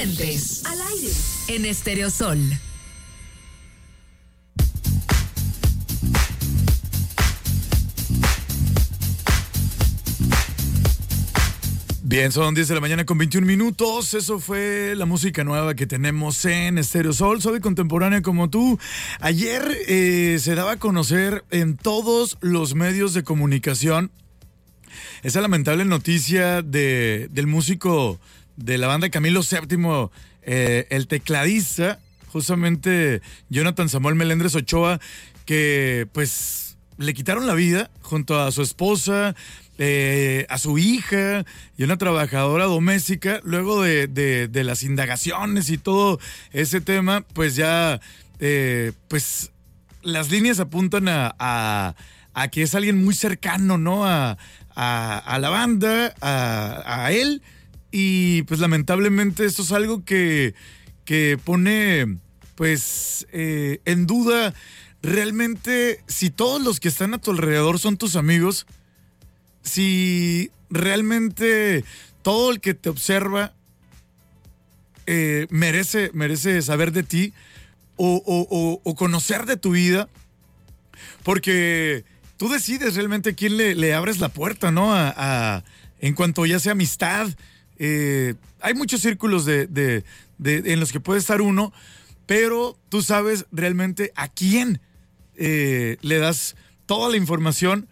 Mientes al aire en Estéreo Sol. Bien, son 10 de la mañana con 21 minutos. Eso fue la música nueva que tenemos en Estéreo Sol. Soy contemporánea como tú. Ayer se daba a conocer en todos los medios de comunicación esa lamentable noticia del músico de la banda Camilo VII, el tecladista, justamente Jonathan Samuel Melendres Ochoa, que pues le quitaron la vida junto a su esposa, a su hija y una trabajadora doméstica. Luego de las indagaciones y todo ese tema, pues ya pues las líneas apuntan a que es alguien muy cercano, ¿no? A la banda, a él, y pues lamentablemente esto es algo que pone pues en duda realmente si todos los que están a tu alrededor son tus amigos, si realmente todo el que te observa merece saber de ti o conocer de tu vida, porque tú decides realmente a quién le abres la puerta, ¿no? En cuanto ya sea amistad. Hay muchos círculos en los que puede estar uno, pero tú sabes realmente a quién le das toda la información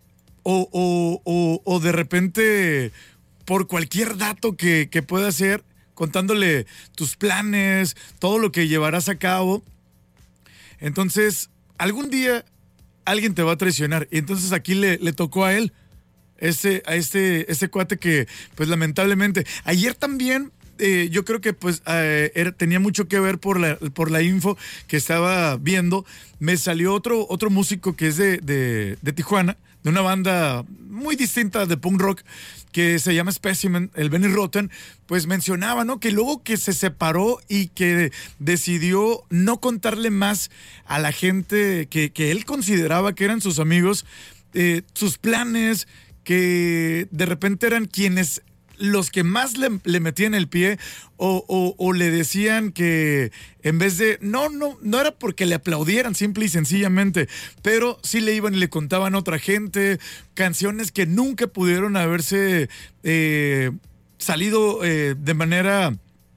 o de repente por cualquier dato que pueda hacer, contándole tus planes, todo lo que llevarás a cabo. Entonces, algún día alguien te va a traicionar. Y entonces aquí le tocó a él, ese cuate que, pues lamentablemente, ayer también, yo creo que pues tenía mucho que ver por la info que estaba viendo. Me salió otro músico que es de Tijuana, de una banda muy distinta de punk rock, que se llama Specimen, el Benny Rotten, pues mencionaba, ¿no? Que luego que se separó y que decidió no contarle más a la gente que él consideraba que eran sus amigos, sus planes, que de repente eran quienes los que más le metían el pie o le decían que en vez de no era porque le aplaudieran simple y sencillamente, pero sí le iban y le contaban a otra gente canciones que nunca pudieron haberse salido de manera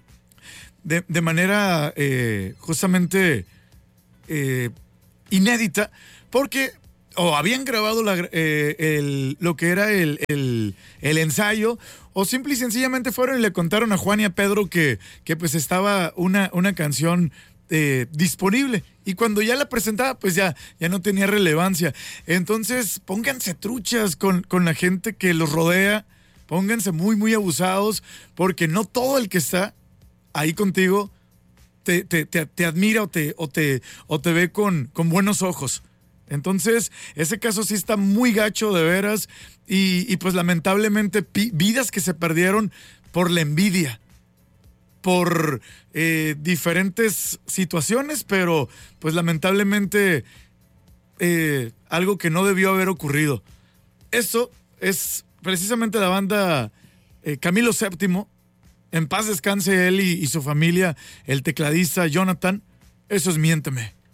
justamente inédita, porque o habían grabado lo que era el ensayo, o simple y sencillamente fueron y le contaron a Juan y a Pedro que pues estaba una canción disponible, y cuando ya la presentaba pues ya no tenía relevancia. Entonces pónganse truchas con la gente que los rodea, pónganse muy muy abusados, porque no todo el que está ahí contigo te admira o te ve con buenos ojos. Entonces, ese caso sí está muy gacho de veras, y pues lamentablemente vidas que se perdieron por la envidia, por diferentes situaciones, pero pues lamentablemente algo que no debió haber ocurrido. Eso es precisamente la banda Camilo VII, en paz descanse él y su familia, el tecladista Jonathan. Eso es Miénteme.